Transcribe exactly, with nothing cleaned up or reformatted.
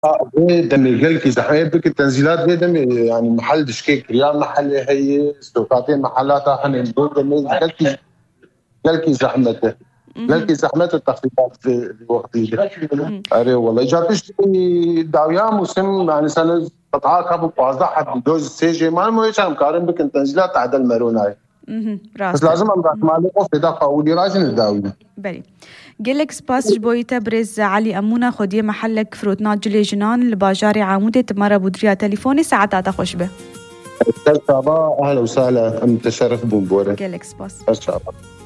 دمي قال كي زحمه بك التنزيلات دمي يعني محل دشكيك ريال محل هي سوقاتين محلاتها حن دمي قال كي قال كي زحمته قال كي زحمته التخفيضات في الوقت ده اري والله جابش داويا موسم يعني سنه قطعه كابو واضح حد دوز سيجي ما مو يشام كارم بك التنزيلات عدل مروناي بس لازم امرك مالك في دقه ودي راجل الداوي بلي قلك سباس جبوي تبرز علي أمونة خدي محلك فروتنات جلي جنان الباجاري عمودة مرة بودريا تليفوني ساعتها تخش به أهلا وسهلا، متشرف بمبورة قلك سباس إن شاء الله.